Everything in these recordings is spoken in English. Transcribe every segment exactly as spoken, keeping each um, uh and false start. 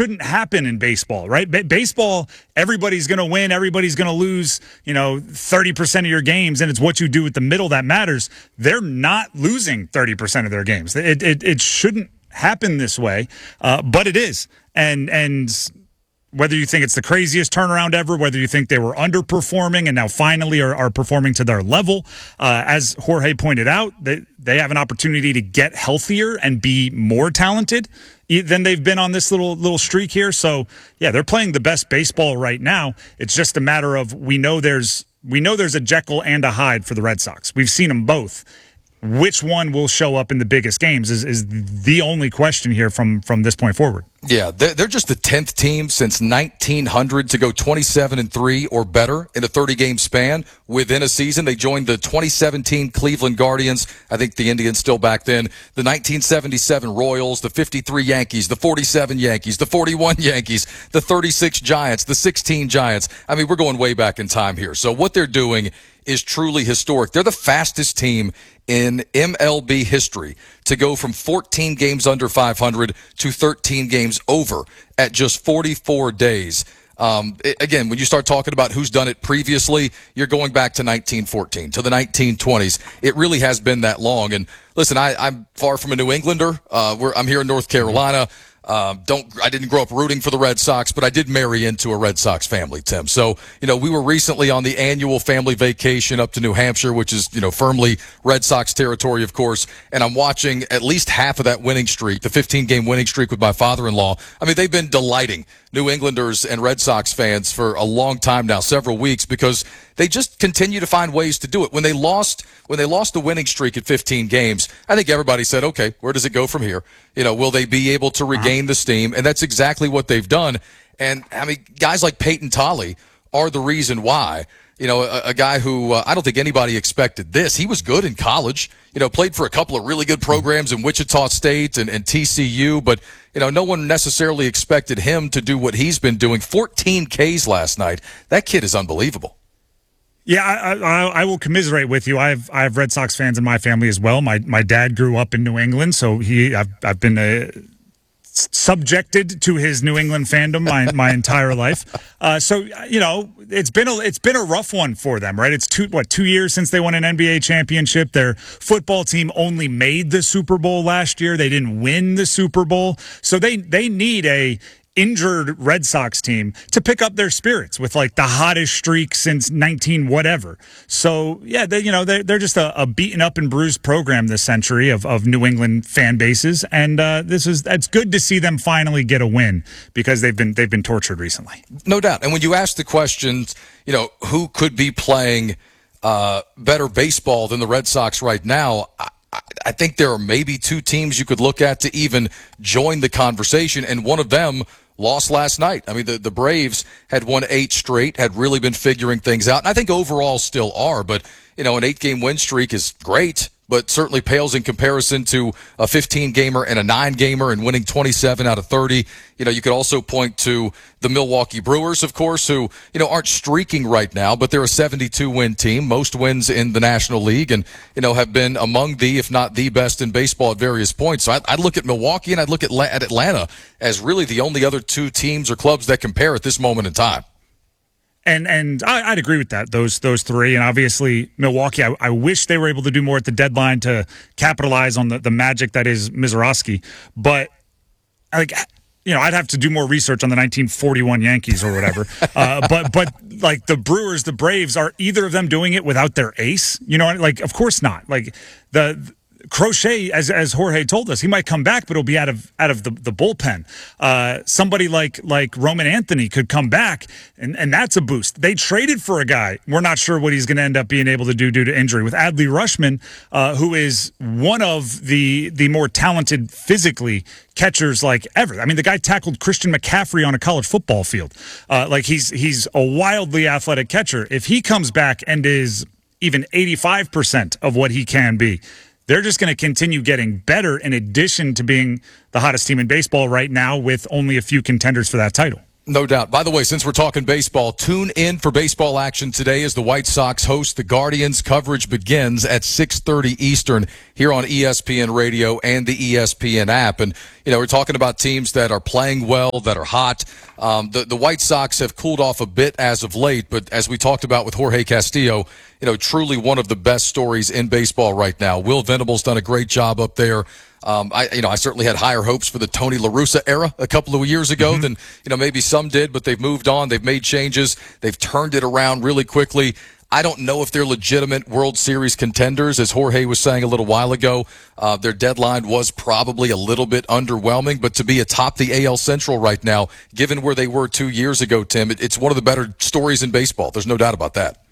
shouldn't happen in baseball, right? B- baseball, everybody's going to win, everybody's going to lose, you know, thirty percent of your games, and it's what you do with the middle that matters. They're not losing thirty percent of their games. It it, it shouldn't happen this way, uh, but it is. And and whether you think it's the craziest turnaround ever, whether you think they were underperforming and now finally are, are performing to their level, uh, as Jorge pointed out, they, they have an opportunity to get healthier and be more talented than they've been on this little little streak here. So, yeah, they're playing the best baseball right now. It's just a matter of we know there's we know there's a Jekyll and a Hyde for the Red Sox. We've seen them both. Which one will show up in the biggest games is, is the only question here from, from this point forward. Yeah, they're, they're just the tenth team since nineteen hundred to go twenty-seven and three or better in a thirty-game span within a season. They joined the twenty seventeen Cleveland Guardians. I think the Indians still back then. The nineteen seventy-seven Royals, the fifty-three Yankees, the forty-seven Yankees, the forty-one Yankees, the thirty-six Giants, the sixteen Giants. I mean, we're going way back in time here. So what they're doing is truly historic. They're the fastest team in M L B history to go from fourteen games under five hundred to thirteen games over at just forty-four days. Um, it, again, when you start talking about who's done it previously, you're going back to nineteen fourteen, to the nineteen twenties. It really has been that long. And listen, I, I'm far from a New Englander. Uh, we're, I'm here in North Carolina. Uh, don't I didn't grow up rooting for the Red Sox, but I did marry into a Red Sox family, Tim. So, you know, we were recently on the annual family vacation up to New Hampshire, which is, you know, firmly Red Sox territory, of course. And I'm watching at least half of that winning streak, the fifteen-game winning streak with my father-in-law. I mean, they've been delighting New Englanders and Red Sox fans for a long time now, several weeks, because they just continue to find ways to do it. When they lost, when they lost the winning streak at fifteen games, I think everybody said, okay, where does it go from here? You know, will they be able to regain the steam? And that's exactly what they've done. And I mean, guys like Peyton Tolley are the reason why. You know, a, a guy who uh, I don't think anybody expected this. He was good in college, you know, played for a couple of really good programs in Wichita State and, and T C U, but, you know, no one necessarily expected him to do what he's been doing. fourteen Ks last night. That kid is unbelievable. Yeah, I, I, I will commiserate with you. I have I have Red Sox fans in my family as well. My my dad grew up in New England, so he I've I've been a subjected to his New England fandom my my entire life. Uh, so you know, it's been a it's been a rough one for them, right? It's two what two years since they won an N B A championship. Their football team only made the Super Bowl last year. They didn't win the Super Bowl, so they they need a injured Red Sox team to pick up their spirits with like the hottest streak since nineteen whatever. So yeah, they, you know, they're, they're just a, a beaten up and bruised program this century of, of New England fan bases. And uh, this is, it's good to see them finally get a win because they've been, they've been tortured recently. No doubt. And when you ask the questions, you know, who could be playing uh, better baseball than the Red Sox right now, I, I think there are maybe two teams you could look at to even join the conversation, and one of them lost last night. I mean, the, the Braves had won eight straight, had really been figuring things out, and I think overall still are, but, you know, an eight-game win streak is great, but certainly pales in comparison to a fifteen-gamer and a nine-gamer and winning twenty-seven out of thirty. You know, you could also point to the Milwaukee Brewers, of course, who, you know, aren't streaking right now, but they're a seventy-two win team, most wins in the National League, and, you know, have been among the, if not the best in baseball at various points. So I'd, I'd look at Milwaukee and I'd look at, at Atlanta as really the only other two teams or clubs that compare at this moment in time. And and I, I'd agree with that, those those three. And obviously, Milwaukee, I, I wish they were able to do more at the deadline to capitalize on the, the magic that is Mizorowski. But, like, you know, I'd have to do more research on the nineteen forty-one Yankees or whatever. uh, but, but like, the Brewers, the Braves, are either of them doing it without their ace? You know, like, of course not. Like, the... Crochet, as as Jorge told us, he might come back, but it'll be out of out of the, the bullpen. Uh, somebody like like Roman Anthony could come back, and, and that's a boost. They traded for a guy. We're not sure what he's going to end up being able to do due to injury with Adley Rutschman, uh, who is one of the the more talented physically catchers like ever. I mean, the guy tackled Christian McCaffrey on a college football field. Uh, like he's he's a wildly athletic catcher. If he comes back and is even eighty-five percent of what he can be, they're just going to continue getting better in addition to being the hottest team in baseball right now with only a few contenders for that title. No doubt. By the way, since we're talking baseball, tune in for baseball action today as the White Sox host the Guardians. Coverage begins at six thirty Eastern here on E S P N Radio and the E S P N app. And, you know, we're talking about teams that are playing well, that are hot. Um, the, the White Sox have cooled off a bit as of late, but as we talked about with Jorge Castillo, you know, truly one of the best stories in baseball right now. Will Venable's done a great job up there. Um, I, you know, I certainly had higher hopes for the Tony La Russa era a couple of years ago mm-hmm. than, you know, maybe some did, but they've moved on. They've made changes. They've turned it around really quickly. I don't know if they're legitimate World Series contenders, as Jorge was saying a little while ago. Uh, their deadline was probably a little bit underwhelming, but to be atop the A L Central right now, given where they were two years ago, Tim, it, it's one of the better stories in baseball. There's no doubt about that.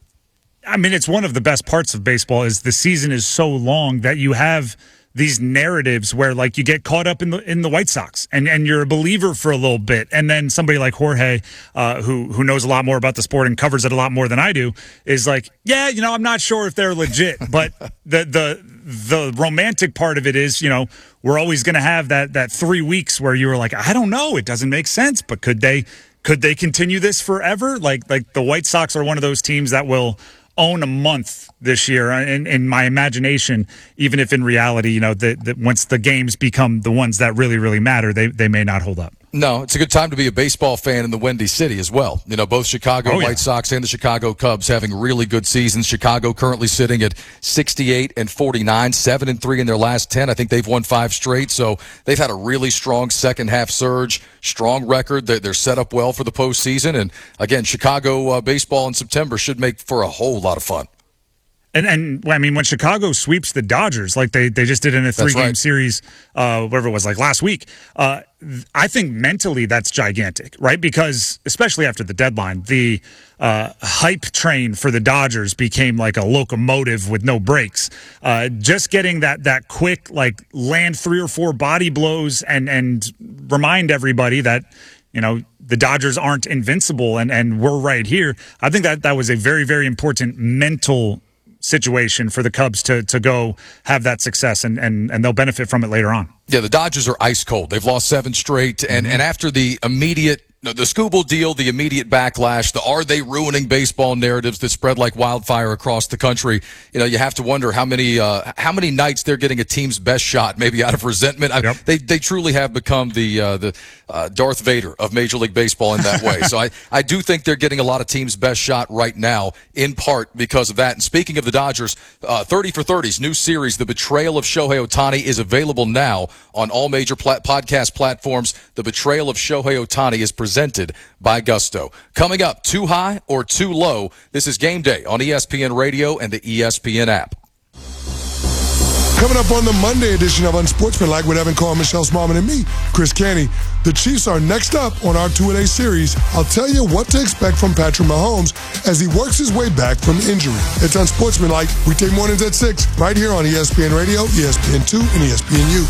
I mean, it's one of the best parts of baseball is the season is so long that you have these narratives where like you get caught up in the in the White Sox and, and you're a believer for a little bit, and then somebody like Jorge, uh, who who knows a lot more about the sport and covers it a lot more than I do, is like, yeah, you know, I'm not sure if they're legit, but the the the romantic part of it is, you know, we're always going to have that that three weeks where you were like, I don't know, it doesn't make sense, but could they could they continue this forever? Like like the White Sox are one of those teams that will own a month this year in, in my imagination, even if in reality, you know, that once the games become the ones that really, really matter, they, they may not hold up. No, it's a good time to be a baseball fan in the Windy City as well. You know, both Chicago oh, yeah. White Sox and the Chicago Cubs having really good seasons. Chicago currently sitting at sixty-eight and forty-nine, seven and three in their last ten. I think they've won five straight, so they've had a really strong second half surge, strong record. They're, they're set up well for the postseason. And again, Chicago uh, baseball in September should make for a whole lot of fun. And, and I mean, when Chicago sweeps the Dodgers, like they, they just did in a three-game right. series, uh, whatever it was, like last week, uh, I think mentally that's gigantic, right? Because especially after the deadline, the uh, hype train for the Dodgers became like a locomotive with no brakes. Uh, just getting that that quick, like, land three or four body blows and and remind everybody that, you know, the Dodgers aren't invincible and, and we're right here. I think that that was a very, very important mental situation for the Cubs to to go have that success, and, and, and they'll benefit from it later on. Yeah, the Dodgers are ice cold. They've lost seven straight, and, mm-hmm. and after the immediate No, the Skubal deal, the immediate backlash, the are they ruining baseball narratives that spread like wildfire across the country. You know, you have to wonder how many uh, how many nights they're getting a team's best shot, maybe out of resentment. I, yep. They they truly have become the uh, the uh, Darth Vader of Major League Baseball in that way. So I, I do think they're getting a lot of teams' best shot right now, in part because of that. And speaking of the Dodgers, uh, thirty for thirty's new series, The Betrayal of Shohei Ohtani, is available now on all major pla- podcast platforms. The Betrayal of Shohei Ohtani is presented by Gusto. Coming up, too high or too low? This is Game Day on E S P N Radio and the E S P N app. Coming up on the Monday edition of Unsportsmanlike with Evan Carr, Michelle Smallman, and me, Chris Canty. The Chiefs are next up on our two-a-day series. I'll tell you what to expect from Patrick Mahomes as he works his way back from injury. It's Unsportsmanlike, weekday mornings at six, right here on E S P N Radio, E S P N two, and E S P N U.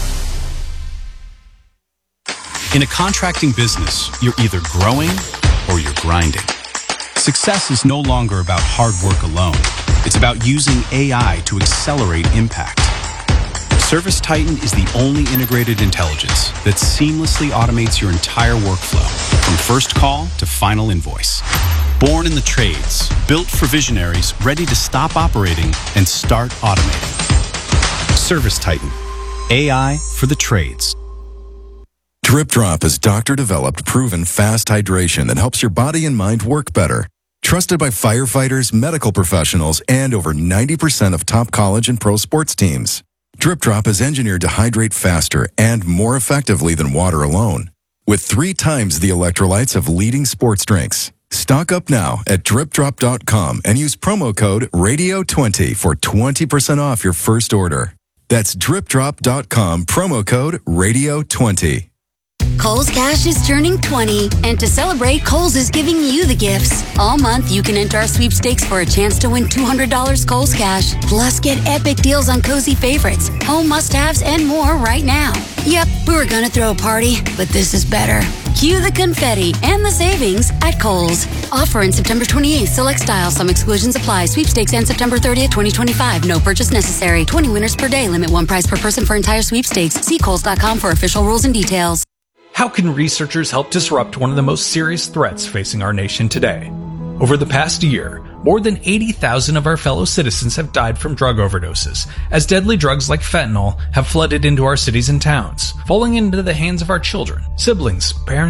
In a contracting business, you're either growing or you're grinding. Success is no longer about hard work alone. It's about using A I to accelerate impact. ServiceTitan is the only integrated intelligence that seamlessly automates your entire workflow, from first call to final invoice. Born in the trades, built for visionaries ready to stop operating and start automating. ServiceTitan, A I for the trades. Drip Drop is doctor-developed, proven fast hydration that helps your body and mind work better. Trusted by firefighters, medical professionals, and over ninety percent of top college and pro sports teams. Drip Drop is engineered to hydrate faster and more effectively than water alone, with three times the electrolytes of leading sports drinks. Stock up now at drip drop dot com and use promo code radio twenty for twenty percent off your first order. That's drip drop dot com, promo code radio twenty. Kohl's Cash is turning twenty, and to celebrate, Kohl's is giving you the gifts. All month, you can enter our sweepstakes for a chance to win two hundred dollars Kohl's Cash. Plus, get epic deals on cozy favorites, home must-haves, and more right now. Yep, we were gonna throw a party, but this is better. Cue the confetti and the savings at Kohl's. Offer in September twenty-eighth. Select styles. Some exclusions apply. Sweepstakes ends September thirtieth, twenty twenty-five. No purchase necessary. twenty winners per day. Limit one prize per person for entire sweepstakes. See Kohls dot com for official rules and details. How can researchers help disrupt one of the most serious threats facing our nation today? Over the past year, more than eighty thousand of our fellow citizens have died from drug overdoses, as deadly drugs like fentanyl have flooded into our cities and towns, falling into the hands of our children, siblings, parents,